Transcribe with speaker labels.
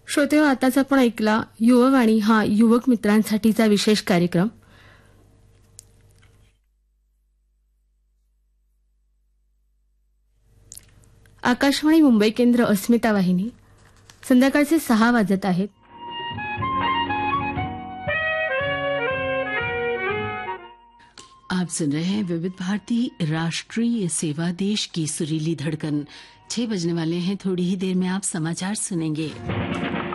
Speaker 1: श्रोतेहो, आताच आपण ऐकला युववाणी हा युवक मित्रांसाठीचा विशेष कार्यक्रम. आकाशवाणी मुंबई केंद्र, अस्मिता वाहिनी. संध्याकाळचे 6 वाजत आहेत.
Speaker 2: आप सुन रहे हैं विविध भारती राष्ट्रीय सेवा, देश की सुरीली धड़कन. 6 बजने वाले हैं. थोड़ी ही देर में आप समाचार सुनेंगे.